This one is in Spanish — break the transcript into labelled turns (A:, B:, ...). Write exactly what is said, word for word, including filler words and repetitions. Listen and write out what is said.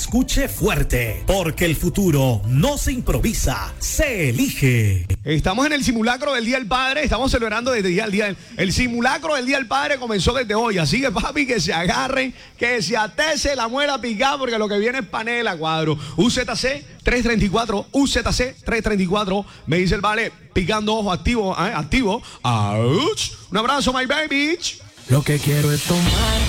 A: Escuche fuerte, porque el futuro no se improvisa, se elige.
B: Estamos en el simulacro del Día del Padre, estamos celebrando desde el día al día. El simulacro del Día del Padre comenzó desde hoy, así que papi, que se agarren, que se atese la muela picada, porque lo que viene es panela, cuadro. U Z C tres treinta y cuatro, U Z C tres treinta y cuatro, me dice el vale, picando ojo, activo, ¿eh? activo. ¡Auch! Un abrazo, my baby.
C: Lo que quiero es tomar